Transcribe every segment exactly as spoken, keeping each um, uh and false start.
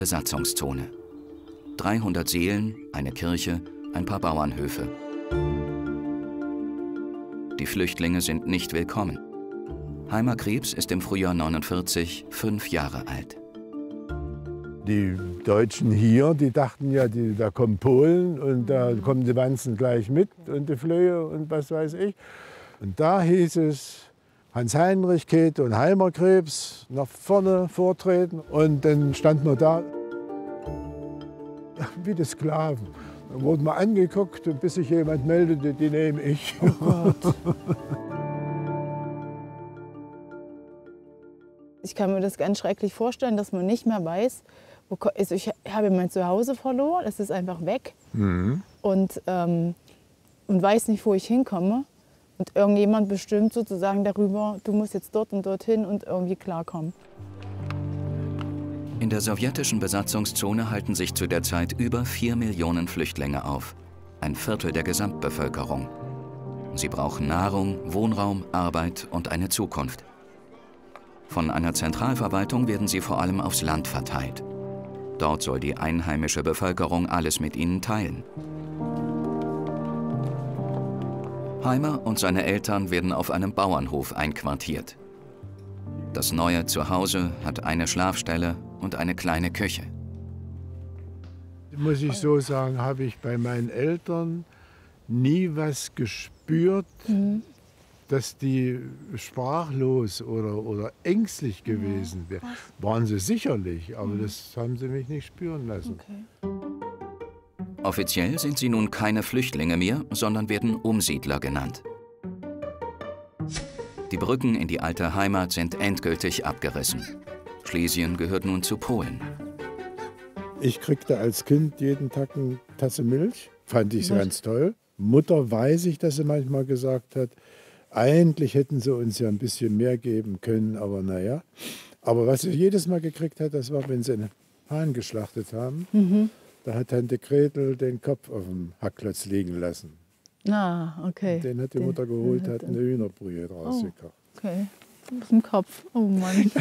Besatzungszone. dreihundert Seelen, eine Kirche, ein paar Bauernhöfe. Die Flüchtlinge sind nicht willkommen. Heimer Krebs ist im Frühjahr neunundvierzig fünf Jahre alt. Die Deutschen hier, die dachten ja, die, da kommen Polen und da kommen die Wanzen gleich mit und die Flöhe und was weiß ich. Und da hieß es, Hans-Heinrich, Käthe und Heimer Krebs nach vorne vortreten. Und dann standen wir da wie die Sklaven. Dann wurden wir angeguckt und bis sich jemand meldete, die nehme ich. Oh Gott. Ich kann mir das ganz schrecklich vorstellen, dass man nicht mehr weiß, wo, also ich habe mein Zuhause verloren, es ist einfach weg mhm. und, ähm, und weiß nicht, wo ich hinkomme. Und irgendjemand bestimmt sozusagen darüber, du musst jetzt dort und dorthin und irgendwie klarkommen. In der sowjetischen Besatzungszone halten sich zu der Zeit über vier Millionen Flüchtlinge auf, ein Viertel der Gesamtbevölkerung. Sie brauchen Nahrung, Wohnraum, Arbeit und eine Zukunft. Von einer Zentralverwaltung werden sie vor allem aufs Land verteilt. Dort soll die einheimische Bevölkerung alles mit ihnen teilen. Heimer und seine Eltern werden auf einem Bauernhof einquartiert. Das neue Zuhause hat eine Schlafstelle und eine kleine Küche. Muss ich so sagen, habe ich bei meinen Eltern nie was gespürt, mhm. dass die sprachlos oder, oder ängstlich gewesen wären. Waren sie sicherlich, aber mhm. das haben sie mich nicht spüren lassen. Okay. Offiziell sind sie nun keine Flüchtlinge mehr, sondern werden Umsiedler genannt. Die Brücken in die alte Heimat sind endgültig abgerissen. Schlesien gehört nun zu Polen. Ich kriegte als Kind jeden Tag eine Tasse Milch, fand ich ganz toll. Mutter weiß ich, dass sie manchmal gesagt hat, eigentlich hätten sie uns ja ein bisschen mehr geben können, aber naja. Aber was sie jedes Mal gekriegt hat, das war, wenn sie einen Hahn geschlachtet haben. Mhm. Da hat Tante Gretel den Kopf auf dem Hackklotz liegen lassen. Ah, okay. Und den hat die den, Mutter geholt, hat eine Hühnerbrühe draus oh, gekocht. Okay, aus dem Kopf. Oh Mann.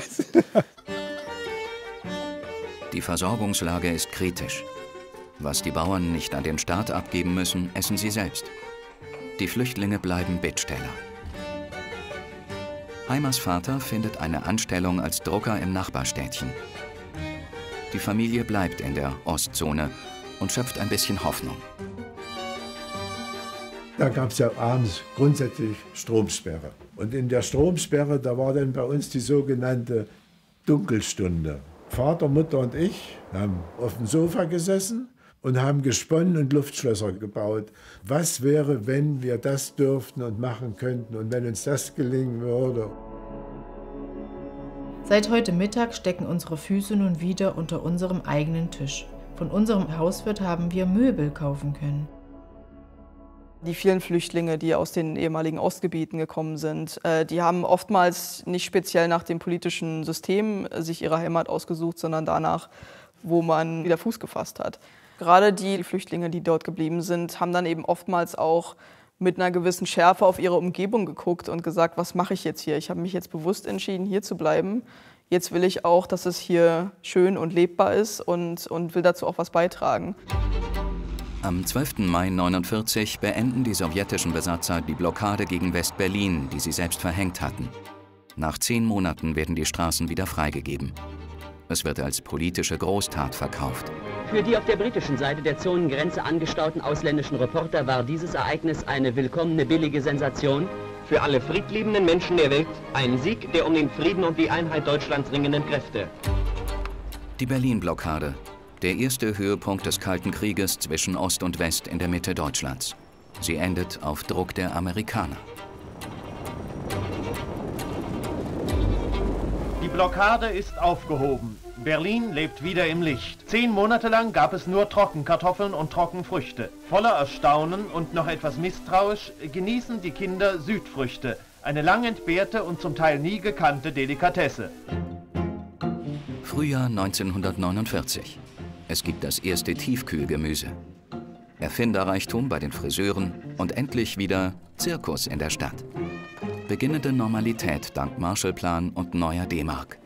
Die Versorgungslage ist kritisch. Was die Bauern nicht an den Staat abgeben müssen, essen sie selbst. Die Flüchtlinge bleiben Bittsteller. Heimers Vater findet eine Anstellung als Drucker im Nachbarstädtchen. Die Familie bleibt in der Ostzone und schöpft ein bisschen Hoffnung. Da gab es ja abends grundsätzlich Stromsperre. Und in der Stromsperre, da war dann bei uns die sogenannte Dunkelstunde. Vater, Mutter und ich haben auf dem Sofa gesessen und haben gesponnen und Luftschlösser gebaut. Was wäre, wenn wir das dürften und machen könnten und wenn uns das gelingen würde? Seit heute Mittag stecken unsere Füße nun wieder unter unserem eigenen Tisch. Von unserem Hauswirt haben wir Möbel kaufen können. Die vielen Flüchtlinge, die aus den ehemaligen Ostgebieten gekommen sind, die haben oftmals nicht speziell nach dem politischen System sich ihre Heimat ausgesucht, sondern danach, wo man wieder Fuß gefasst hat. Gerade die Flüchtlinge, die dort geblieben sind, haben dann eben oftmals auch mit einer gewissen Schärfe auf ihre Umgebung geguckt und gesagt, was mache ich jetzt hier? Ich habe mich jetzt bewusst entschieden, hier zu bleiben. Jetzt will ich auch, dass es hier schön und lebbar ist und, und will dazu auch was beitragen. Am zwölften Mai neunundvierzig beenden die sowjetischen Besatzer die Blockade gegen West-Berlin, die sie selbst verhängt hatten. Nach zehn Monaten werden die Straßen wieder freigegeben. Es wird als politische Großtat verkauft. Für die auf der britischen Seite der Zonengrenze angestauten ausländischen Reporter war dieses Ereignis eine willkommene billige Sensation. Für alle friedliebenden Menschen der Welt ein Sieg der um den Frieden und die Einheit Deutschlands ringenden Kräfte. Die Berlin-Blockade, der erste Höhepunkt des Kalten Krieges zwischen Ost und West in der Mitte Deutschlands. Sie endet auf Druck der Amerikaner. Die Blockade ist aufgehoben. Berlin lebt wieder im Licht. Zehn Monate lang gab es nur Trockenkartoffeln und Trockenfrüchte. Voller Erstaunen und noch etwas misstrauisch genießen die Kinder Südfrüchte, eine lang entbehrte und zum Teil nie gekannte Delikatesse. Frühjahr neunzehnhundertneunundvierzig. Es gibt das erste Tiefkühlgemüse. Erfinderreichtum bei den Friseuren und endlich wieder Zirkus in der Stadt. Beginnende Normalität dank Marshallplan und neuer D-Mark.